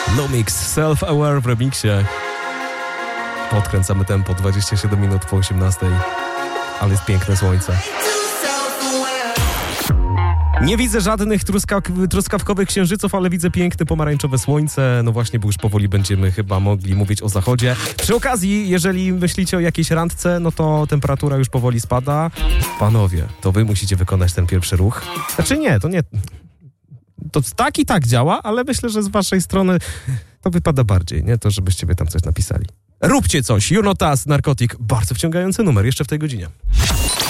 Lumix, Self-Aware w remiksie. Podkręcamy tempo, 27 minut po 18, ale jest piękne słońce. Nie widzę żadnych truskawkowych księżyców, ale widzę piękne pomarańczowe słońce. No właśnie, bo już powoli będziemy chyba mogli mówić o zachodzie. Przy okazji, jeżeli myślicie o jakiejś randce, no to temperatura już powoli spada. Panowie, to wy musicie wykonać ten pierwszy ruch. Znaczy nie, to nie... To tak i tak działa, ale myślę, że z waszej strony to wypada bardziej, nie? To żebyście wy tam coś napisali. Róbcie coś. Junotas, Narkotik. Bardzo wciągający numer jeszcze w tej godzinie.